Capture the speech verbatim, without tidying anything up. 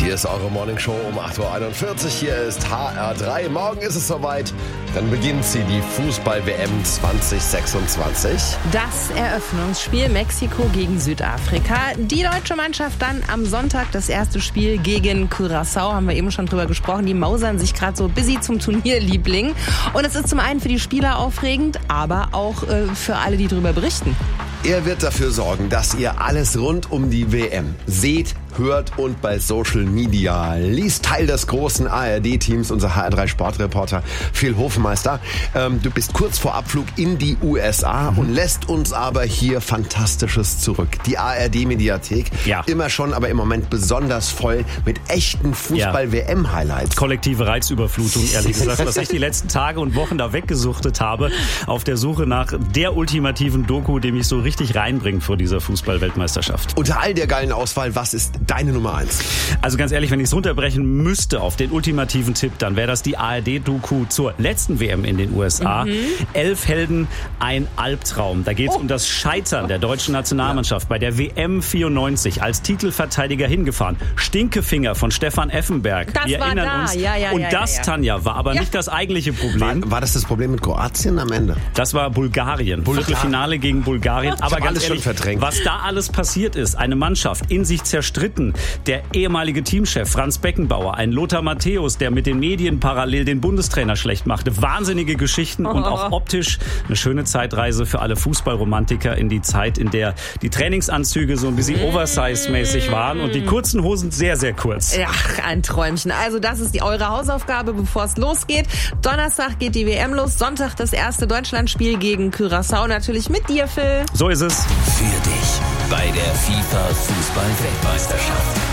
Hier ist eure Morning Show um acht Uhr einundvierzig. Hier ist H R drei. Morgen ist es soweit. Dann beginnt sie, die Fußball-W M zwanzig sechsundzwanzig. Das Eröffnungsspiel Mexiko gegen Südafrika. Die deutsche Mannschaft dann am Sonntag das erste Spiel gegen Curaçao. Haben wir eben schon drüber gesprochen. Die mausern sich gerade so busy zum Turnierliebling. Und es ist zum einen für die Spieler aufregend, aber auch äh, für alle, die darüber berichten. Er wird dafür sorgen, dass ihr alles rund um die W M seht, hört und bei Social Media liest. Teil des großen A R D-Teams, unser H R drei Sportreporter Phil Hofmeister. Ähm, du bist kurz vor Abflug in die U S A mhm. und lässt uns aber hier Fantastisches zurück. Die A R D-Mediathek, ja. immer schon, aber im Moment besonders voll mit echten Fußball-W M-Highlights. Kollektive Reizüberflutung, ehrlich gesagt, was ich die letzten Tage und Wochen da weggesuchtet habe, auf der Suche nach der ultimativen Doku, die mich so richtig reinbringt vor dieser Fußball-Weltmeisterschaft. Unter all der geilen Auswahl, was ist deine Nummer eins? Also ganz ehrlich, wenn ich es runterbrechen müsste auf den ultimativen Tipp, dann wäre das die A R D-Doku zur letzten W M in den U S A. Mhm. Elf Helden, ein Albtraum. Da geht es oh. um das Scheitern der deutschen Nationalmannschaft bei der W M vierundneunzig, als Titelverteidiger hingefahren. Stinkefinger von Stefan Effenberg. Das Wir war erinnern da. uns. Ja, ja, und ja, das, ja, ja. Tanja, war aber ja. nicht das eigentliche Problem. War, war das das Problem mit Kroatien am Ende? Das war Bulgarien. Bulgar- Viertelfinale gegen Bulgarien. Ich Aber hab ganz alles ehrlich, schon verdrängt. was da alles passiert ist, eine Mannschaft in sich zerstritten, der ehemalige Teamchef Franz Beckenbauer, ein Lothar Matthäus, der mit den Medien parallel den Bundestrainer schlecht machte, wahnsinnige Geschichten oh. und auch optisch eine schöne Zeitreise für alle Fußballromantiker in die Zeit, in der die Trainingsanzüge so ein bisschen Oversize-mäßig waren und die kurzen Hosen sehr, sehr kurz. Ja, ein Träumchen. Also das ist die eure Hausaufgabe, bevor es losgeht. Donnerstag geht die W M los, Sonntag das erste Deutschlandspiel gegen Curaçao. Natürlich mit dir, Phil. So ist es. Für dich bei der FIFA-Fußball-Weltmeisterschaft.